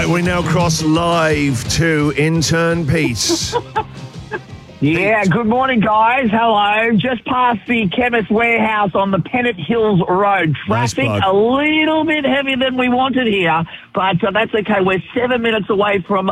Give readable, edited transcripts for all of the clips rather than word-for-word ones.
Right, we now cross live to intern Pete. Yeah, good morning, guys. Hello. Just past the Chemist Warehouse on the Pennant Hills Road. Traffic Nice a little bit heavier than we wanted here, but that's okay. We're 7 minutes away from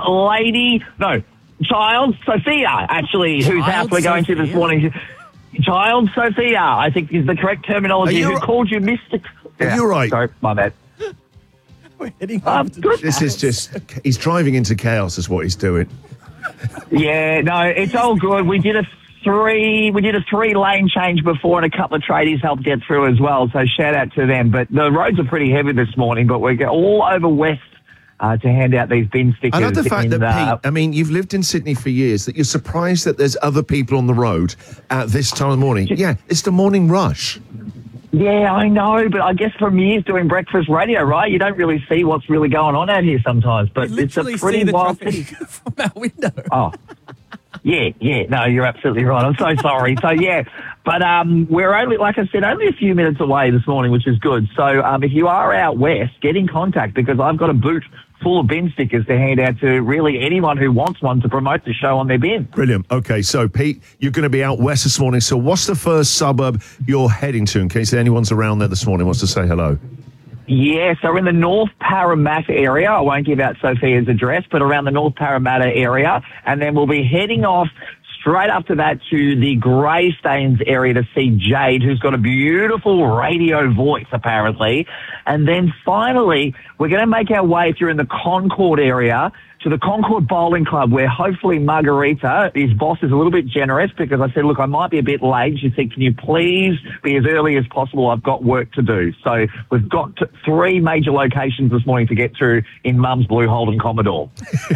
Child Sophia, actually, whose house we're going to this morning. Child Sophia, I think is the correct terminology. Who called you Mr. Yeah, you're right. Sorry, my bad. We're heading over to This is just, he's driving into chaos is what he's doing. Yeah, no, it's all good. We did a three-lane change before, and a couple of tradies helped get through as well. So shout out to them. But the roads are pretty heavy this morning. But we're all over west to hand out these bin stickers. I love the fact that Pete, I mean, you've lived in Sydney for years. That you're surprised that there's other people on the road at this time of the morning. Yeah, it's the morning rush. Yeah, I know, but I guess from years doing breakfast radio, right, you don't really see what's really going on out here sometimes. But it's a pretty wild thing from our window. Oh, yeah, no, you're absolutely right. I'm so sorry. So, yeah, but we're only, like I said, only a few minutes away this morning, which is good. So if you are out west, get in contact because I've got a boot full of bin stickers to hand out to really anyone who wants one to promote the show on their bin. Brilliant. Okay, so Pete, you're going to be out west this morning. So what's the first suburb you're heading to in case anyone's around there this morning wants to say hello? Yeah, so we're in the North Parramatta area. I won't give out Sophia's address, but around the North Parramatta area. And then we'll be heading off straight after that to the Greystanes area to see Jade, who's got a beautiful radio voice, apparently. And then finally, we're going to make our way, if you're in the Concord area, to the Concord Bowling Club, where hopefully Margarita, his boss, is a little bit generous because I said, look, I might be a bit late. She said, can you please be as early as possible? I've got work to do. So we've got three major locations this morning to get through in Mum's Blue Holden Commodore.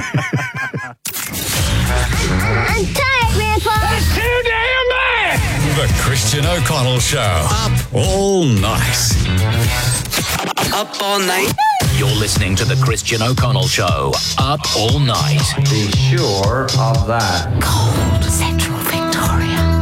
I'm tired, Grandpa. That's too damn bad. The Christian O'Connell Show. Up all night. Up all night. You're listening to the Christian O'Connell Show. Up all night. Be sure of that. Cold Central.